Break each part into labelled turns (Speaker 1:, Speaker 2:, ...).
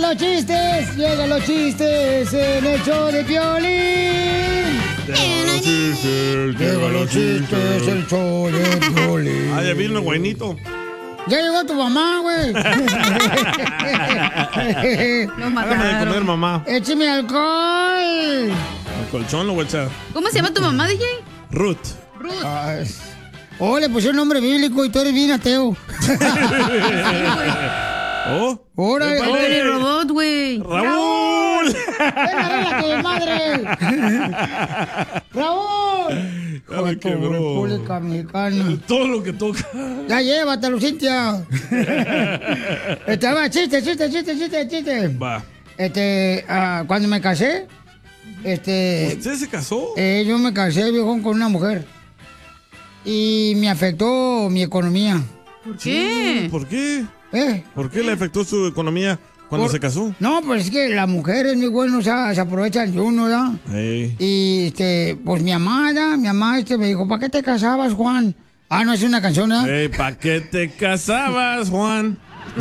Speaker 1: los chistes! ¡Llegan los chistes en el show de Piolín!
Speaker 2: Llegan los chistes,
Speaker 1: ¡Llegan los chistes, el show de Piolín!
Speaker 2: Ah, ya vino el guainito.
Speaker 1: ¡Ya llegó tu mamá, güey!
Speaker 3: Lo
Speaker 2: Hágame de comer, mamá.
Speaker 1: ¡Écheme alcohol!
Speaker 2: El colchón lo voy a echar.
Speaker 3: ¿Cómo se llama tu mamá, DJ?
Speaker 2: Ruth.
Speaker 1: Ay. Oh, le pusieron nombre bíblico y tú eres bien ateo.
Speaker 2: Oh.
Speaker 1: ¡Órale!
Speaker 3: ¡Órale, robot, güey!
Speaker 2: ¡Raúl!
Speaker 1: ¡Ven, arréglate, madre! ¡Raúl!
Speaker 2: Ya me quebró.
Speaker 1: República Mexicana.
Speaker 2: Todo lo que toca.
Speaker 1: Ya llévatelo, Cintia. Va, chiste.
Speaker 2: Va.
Speaker 1: Cuando me casé,
Speaker 2: ¿Usted se casó?
Speaker 1: yo me casé, viejón, con una mujer. Y me afectó mi economía.
Speaker 3: ¿Por qué?
Speaker 2: ¿Por qué?
Speaker 1: ¿Eh?
Speaker 2: ¿Por qué le afectó su economía cuando se casó?
Speaker 1: No, pues es que las mujeres, muy bueno, se aprovechan de uno, ¿verdad?
Speaker 2: Ey.
Speaker 1: Y, pues mi mamá me dijo, ¿para qué te casabas, Juan? Ah, no, es una canción, ¿verdad?
Speaker 2: Ey, ¿para qué te casabas, Juan?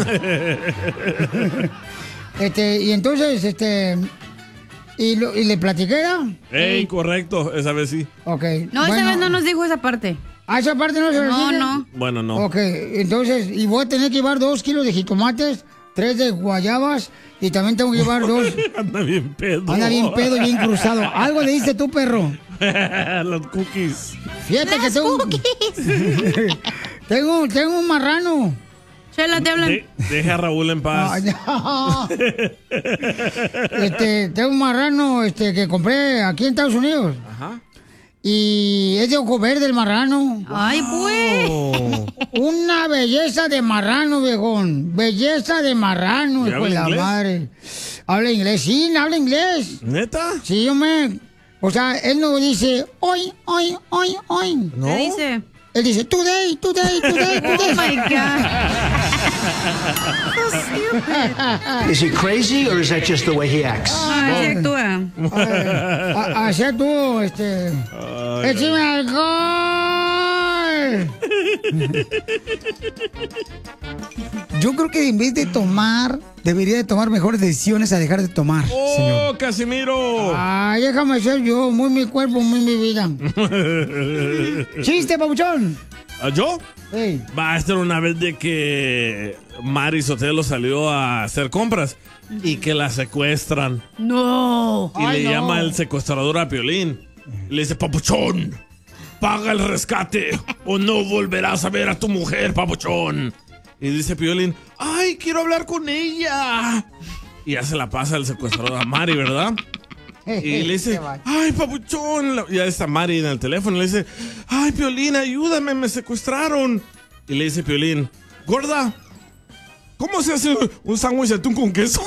Speaker 1: Y entonces, y le platiqué, ¿verdad?
Speaker 2: Ey, correcto, esa vez sí.
Speaker 1: Ok.
Speaker 3: No, esa vez no nos dijo esa parte.
Speaker 1: ¿A esa parte no se lo dije?
Speaker 3: No.
Speaker 2: Bueno, no.
Speaker 1: Ok, entonces, y voy a tener que llevar 2 kilos de jitomates, 3 de guayabas, y también tengo que llevar 2.
Speaker 2: Anda bien pedo.
Speaker 1: Anda bien pedo, bien cruzado. Algo le diste tú, perro.
Speaker 2: Los cookies.
Speaker 1: Fíjate que tengo un marrano.
Speaker 3: Chela, te hablan.
Speaker 2: Deja a Raúl en paz.
Speaker 1: No. Tengo un marrano que compré aquí en Estados Unidos.
Speaker 2: Ajá.
Speaker 1: Y es de ojo verde el marrano.
Speaker 3: Ay, pues.
Speaker 1: Una belleza de marrano, viejón. Belleza de marrano, hijo de la
Speaker 2: inglés?
Speaker 1: madre. Habla inglés, sí, habla inglés.
Speaker 2: ¿Neta?
Speaker 1: Sí, hombre. O sea, él no dice hoy.
Speaker 2: ¿No?
Speaker 3: ¿Qué dice?
Speaker 1: Él dice today.
Speaker 3: Oh my God.
Speaker 4: Is he crazy or is that just the way he acts?
Speaker 3: Así actúa.
Speaker 1: Así tú, ¡échame alcohol! Yo creo que en vez de tomar, debería de tomar mejores decisiones a dejar de tomar, señor.
Speaker 2: ¡Oh, Casimiro!
Speaker 1: Ay, déjame ser yo, muy mi cuerpo, muy mi vida. ¡Chiste, papuchón!
Speaker 2: ¿Yo?
Speaker 1: Hey.
Speaker 2: Va a estar una vez de que Mari Sotelo salió a hacer compras y que la secuestran.
Speaker 3: No.
Speaker 2: Y le llama el secuestrador a Piolín. Y le dice, papuchón, paga el rescate o no volverás a ver a tu mujer, papuchón. Y dice Piolín, ay, quiero hablar con ella. Y ya se la pasa el secuestrador a Mari, ¿verdad? Y le dice, ay, papuchón. Ya está Mari en el teléfono. Le dice, ay, Piolín, ayúdame, me secuestraron. Y le dice Piolín, gorda, ¿cómo se hace un sándwich de atún con queso?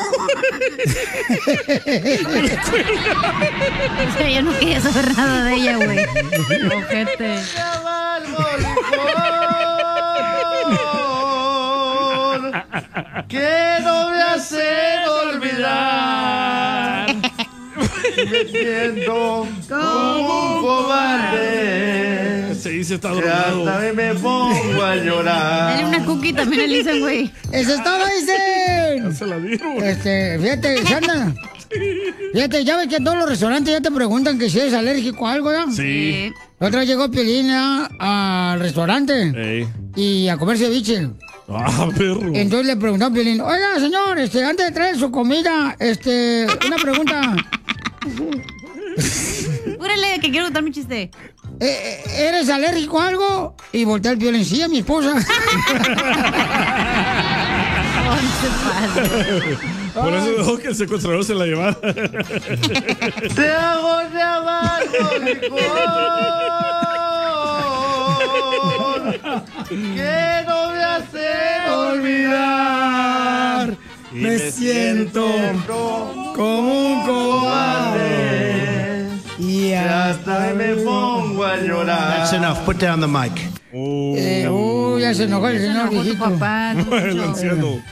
Speaker 3: O sea, yo no quería saber nada de ella, güey. Ojete.
Speaker 5: Que no me hacen olvidar. Me siento como un cobarde.
Speaker 2: Se dice está
Speaker 5: Que
Speaker 2: drogado.
Speaker 5: hasta me pongo a llorar.
Speaker 3: Dale una cookie también al Lisa, güey.
Speaker 1: ¡Eso es todo, dicen!
Speaker 2: Se la dieron.
Speaker 1: Fíjate, Sandra. Fíjate, ya ves que en todos los restaurantes ya te preguntan que si eres alérgico a algo, ¿ya?
Speaker 2: Sí.
Speaker 1: La otra vez llegó Piolín al restaurante
Speaker 2: Ey.
Speaker 1: y a comer ceviche.
Speaker 2: Ah, perro.
Speaker 1: Entonces le preguntó a Piolín, oiga, señor, antes de traer su comida, una pregunta.
Speaker 3: Púrale, que quiero contar mi chiste.
Speaker 1: ¿Eres alérgico a algo? Y voltea el Piolín, sí, a mi esposa.
Speaker 2: Por eso dejó que el secuestrador se la llevara.
Speaker 5: Te hago llamar licor. Que no me hacen olvidar.
Speaker 1: Me siento como un cobarde. Y
Speaker 5: hasta me pongo a llorar.
Speaker 4: That's enough. Put down the mic.
Speaker 1: ya se enojó el señor
Speaker 3: Tu
Speaker 1: viejito.
Speaker 3: papá.
Speaker 2: El anciano.